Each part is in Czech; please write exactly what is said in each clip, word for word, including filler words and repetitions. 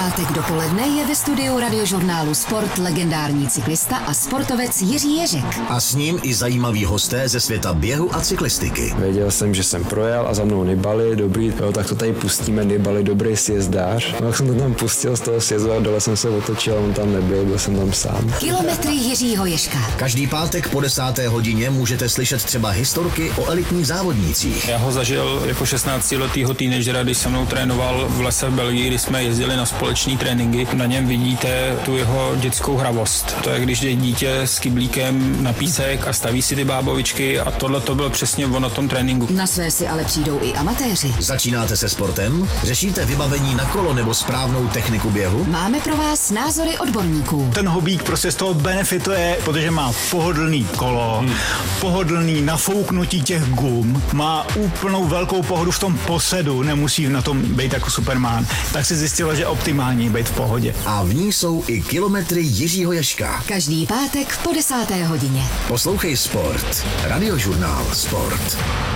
pátek dopoledne je ve studiu Radiožurnálu Sport legendární cyklista a sportovec Jiří Ježek. A s ním i zajímaví hosté ze světa běhu a cyklistiky. Věděl jsem, že jsem projel a za mnou Nibali, dobrý, jo, tak to tady pustíme, Nibali, dobrý sjezdář. No, jak jsem to tam pustil z toho sjezdu a dole jsem se otočil, on tam nebyl, byl jsem tam sám. Kilometry Jiřího Ježka. Každý pátek po desáté hodině můžete slyšet třeba historky o elitních závodnících. Já ho zažil jako šestnáctiletýho teenagera, když se mnou trénoval v lese v Belgii, kdy jsme jezdili na společné tréninky. Na něm vidíte tu jeho dětskou hravost. To je, když jde dítě s kyblíkem na písek a staví si ty bábovičky, a tohle to bylo přesně on na tom tréninku. Na své si ale přijdou i amatéři. Začínáte se sportem? Řešíte vybavení na kolo nebo správnou techniku běhu? Máme pro vás názory odborníků. Ten hobík prostě z toho benefituje, protože má pohodlný kolo, hmm. pohodlný nafouknutí těch gum, má úplnou velkou pohodu v tom posedu, nemusí na tom být jako Superman. Tak si zjistilo, že optimální být v pohodě. A v ní jsou i kilometry Jiřího Ježka. Každý pátek po desáté hodině. Poslouchej Sport. Radiožurnál Sport.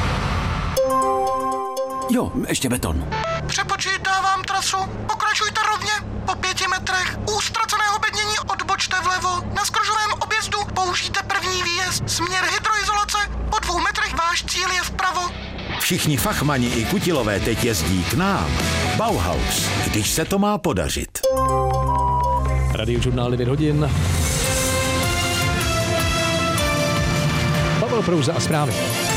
Jo, ještě beton. Přepočítávám trasu. Pokračujte rovně. Po pěti metrech u ztraceného bednění odbočte vlevo. Na skružovém objezdu použijte první výjezd. Směr hydroizolace. Po dvou metrech váš cíl je vpravo. Všichni fachmani i kutilové teď jezdí k nám. Bauhaus, když se to má podařit. Radiožurnál devět hodin. Pavel Prouza a zprávy.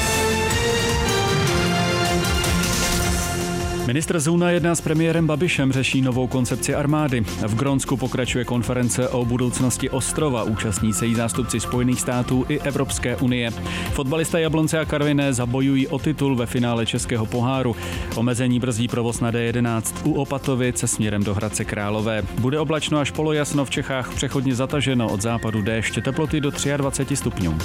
Ministr Zuna jedná s premiérem Babišem, řeší novou koncepci armády. V Grónsku pokračuje konference o budoucnosti ostrova. Účastní se jí zástupci Spojených států i Evropské unie. Fotbalista Jablonce a Karviné zabojují o titul ve finále Českého poháru. Omezení brzdí provoz na D jedenáct u Opatovic směrem do Hradce Králové. Bude oblačno až polojasno, v Čechách přechodně zataženo, od západu déšť, teploty do dvacet tři stupňů.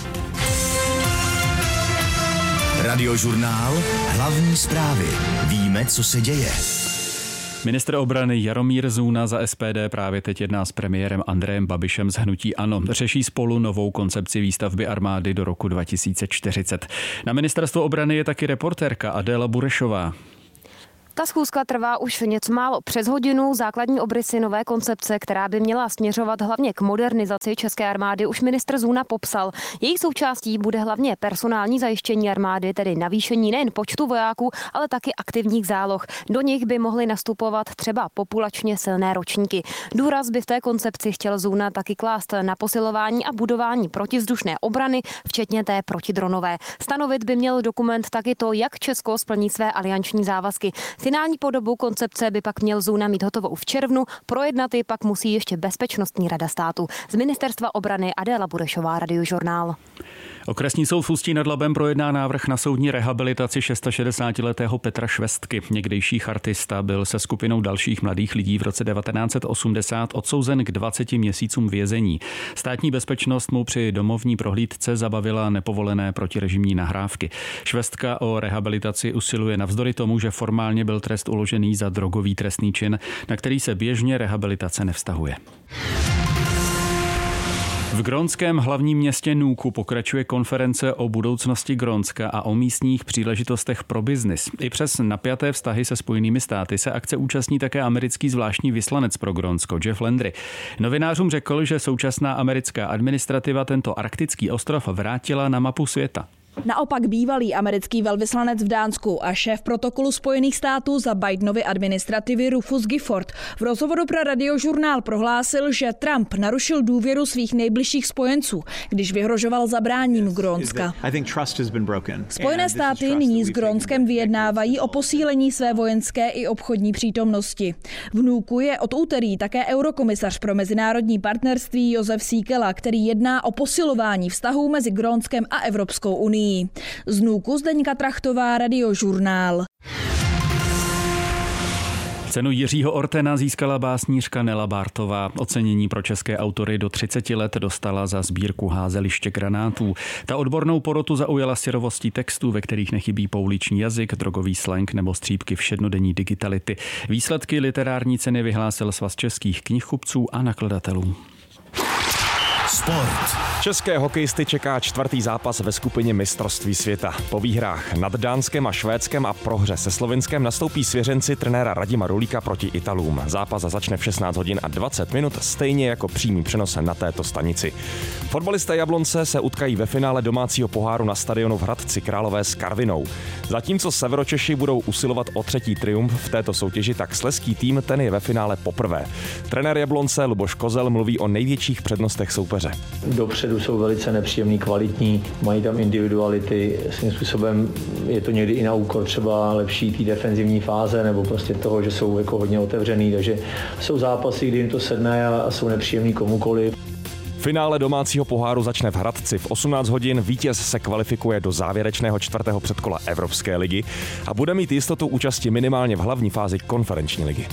Radiožurnál, hlavní zprávy. Víme, co se děje. Ministr obrany Jaromír Zuna za S P D právě teď jedná s premiérem Andrejem Babišem z hnutí ANO. Řeší spolu novou koncepci výstavby armády do roku dva tisíce čtyřicet. Na ministerstvu obrany je taky reportérka Adéla Burešová. Ta schůzka trvá už něco málo přes hodinu. Základní obrysy nové koncepce, která by měla směřovat hlavně k modernizaci české armády, už ministr Zuna popsal. Jejich součástí bude hlavně personální zajištění armády, tedy navýšení nejen počtu vojáků, ale taky aktivních záloh. Do nich by mohly nastupovat třeba populačně silné ročníky. Důraz by v té koncepci chtěl Zuna taky klást na posilování a budování protivzdušné obrany, včetně té protidronové. Stanovit by měl dokument taky to, jak Česko splní své alianční závazky. Finální podobu koncepce by pak měl Zuna mít hotovou v červnu, projednat ji pak musí ještě Bezpečnostní rada státu. Z ministerstva obrany Adéla Burešová, Radiožurnál. Okresní soud v Ústí nad Labem projedná návrh na soudní rehabilitaci šedesátiletého Petra Švestky. Někdejší chartista byl se skupinou dalších mladých lidí v roce devatenáct set osmdesát odsouzen k dvaceti měsícům vězení. Státní bezpečnost mu při domovní prohlídce zabavila nepovolené protirežimní nahrávky. Švestka o rehabilitaci usiluje navzdory tomu, že formálně byl trest uložený za drogový trestný čin, na který se běžně rehabilitace nevztahuje. V grónském hlavním městě Nuuku pokračuje konference o budoucnosti Grónska a o místních příležitostech pro biznis. I přes napjaté vztahy se Spojenými státy se akce účastní také americký zvláštní vyslanec pro Grónsko Jeff Landry. Novinářům řekl, že současná americká administrativa tento arktický ostrov vrátila na mapu světa. Naopak bývalý americký velvyslanec v Dánsku a šéf protokolu Spojených států za Bidenovy administrativy Rufus Gifford v rozhovoru pro Radiožurnál prohlásil, že Trump narušil důvěru svých nejbližších spojenců, když vyhrožoval zabráním Grónska. Spojené státy nyní s Grónskem vyjednávají o posílení své vojenské i obchodní přítomnosti. V Nuuku je od úterý také eurokomisař pro mezinárodní partnerství Josef Síkela, který jedná o posilování vztahů mezi Grónskem a Evropskou unií. Z Nuuku Zdeňka Trachtová, Radiožurnál. Cenu Jiřího Ortena získala básnířka Nela Bártová. Ocenění pro české autory do třiceti let dostala za sbírku Házeliště granátů. Ta odbornou porotu zaujala syrovostí textů, ve kterých nechybí pouliční jazyk, drogový slang nebo střípky všednodenní digitality. Výsledky literární ceny vyhlásil Svaz českých knihkupců a nakladatelů. Sport. České hokejisty čeká čtvrtý zápas ve skupině mistrovství světa. Po výhrách nad Dánskem a Švédskem a prohře se Slovinskem nastoupí svěřenci trenéra Radima Rulíka proti Italům. Zápas začne v šestnáct hodin a dvacet minut, stejně jako přímý přenos na této stanici. Fotbalisté Jablonce se utkají ve finále domácího poháru na stadionu v Hradci Králové s Karvinou. Zatímco Severočeši budou usilovat o třetí triumf v této soutěži, tak slezský tým ten je ve finále poprvé. Trenér Jablonce Luboš Kozel mluví o největších přednostech soupeře. Dopředu jsou velice nepříjemný, kvalitní, mají tam individuality, svým způsobem je to někdy i na úkor třeba lepší té defenzivní fáze nebo prostě toho, že jsou jako hodně otevřený, takže jsou zápasy, kdy jim to sedne a jsou nepříjemný komukoliv. Finále domácího poháru začne v Hradci v osmnáct hodin, vítěz se kvalifikuje do závěrečného čtvrtého předkola Evropské ligy a bude mít jistotu účasti minimálně v hlavní fázi konferenční ligy.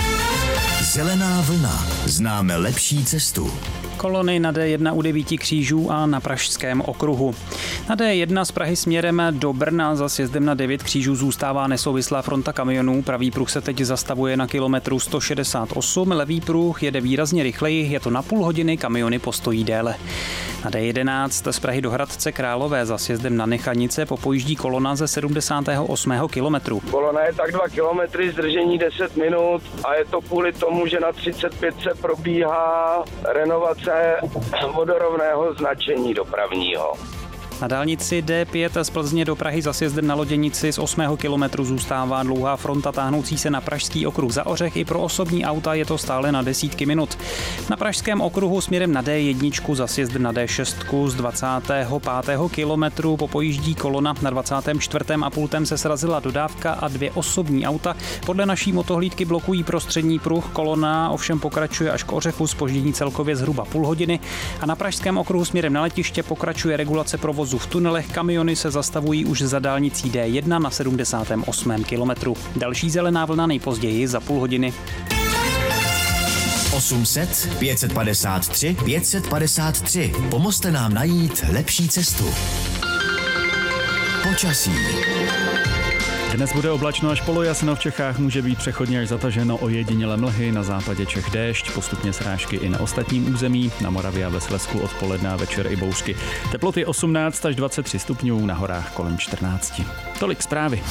Zelená vlna. Známe lepší cestu. Kolony na D jedna u devíti křížů a na Pražském okruhu. Na D jedna z Prahy směrem do Brna za sjezdem na devět křížů zůstává nesouvislá fronta kamionů. Pravý pruh se teď zastavuje na kilometru sto šedesát osm, levý pruh jede výrazně rychleji, je to na půl hodiny, kamiony postojí déle. Na D jedenáct z Prahy do Hradce Králové za sjezdem na Nechanice popojíždí kolona ze sedmdesátého osmého kilometru. Kolona je tak dva kilometry, zdržení deset minut a je to kvůli tomu, že na třicet pět se probíhá renovace vodorovného značení dopravního. Na dálnici D pět z Plzně do Prahy za sjezdem na Loděnici z osmého kilometru zůstává dlouhá fronta táhnoucí se na Pražský okruh za Ořech. I pro osobní auta je to stále na desítky minut. Na Pražském okruhu směrem na D jedna za sjezdem na D šest z dvacátého pátého kilometru popojíždí kolona. Na dvacátém čtvrtém a pultem se srazila dodávka a dvě osobní auta. Podle naší motohlídky blokují prostřední pruh. Kolona ovšem pokračuje až k Ořechu, zpoždění celkově zhruba půl hodiny. A na Pražském okruhu směrem na letiště pokračuje regulace provozu v tunelech, kamiony se zastavují už za dálnicí D jedna na sedmdesátém osmém kilometru. Další zelená vlna nejpozději za půl hodiny. osm set pět set padesát tři pět set padesát tři. Pomozte nám najít lepší cestu. Počasí. Dnes bude oblačno až polojasno, v Čechách může být přechodně až zataženo, ojediněle mlhy, na západě Čech déšť, postupně srážky i na ostatním území, na Moravě a ve Slezsku odpoledne a večer i bouřky. Teploty osmnáct až dvacet tři stupňů, na horách kolem čtrnáct. Tolik zprávy.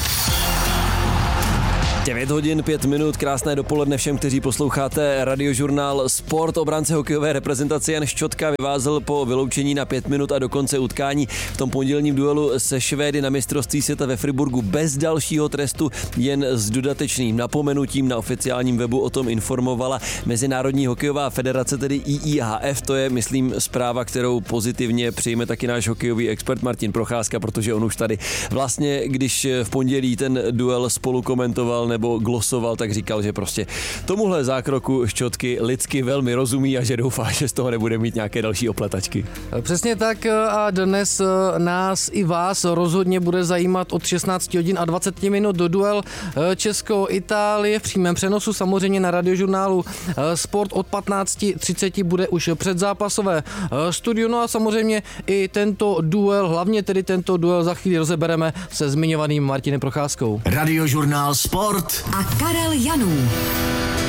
devět hodin pět minut, krásné dopoledne všem, kteří posloucháte Radiožurnál Sport. Obránce hokejové reprezentace Jan Ščotka vyvázel po vyloučení na pět minut a do konce utkání v tom pondělním duelu se Švédy na mistrovství světa ve Friburgu bez dalšího trestu, jen s dodatečným napomenutím. Na oficiálním webu o tom informovala Mezinárodní hokejová federace, tedy I I H F. To je, myslím, zpráva, kterou pozitivně přijme taky náš hokejový expert Martin Procházka, protože on už tady vlastně, když v pondělí ten duel spolu komentoval nebo glosoval, tak říkal, že prostě tomuhle zákroku Ščotky lidsky velmi rozumí a že doufá, že z toho nebude mít nějaké další opletačky. Přesně tak a dnes nás i vás rozhodně bude zajímat od šestnáct hodin a dvacet minut do duel Česko-Itálie v přímém přenosu, samozřejmě na Radiožurnálu Sport od patnáct třicet bude už předzápasové studio, no a samozřejmě i tento duel, hlavně tedy tento duel za chvíli rozebereme se zmiňovaným Martinem Procházkou. Radiožurnál Sport a Karel Janů.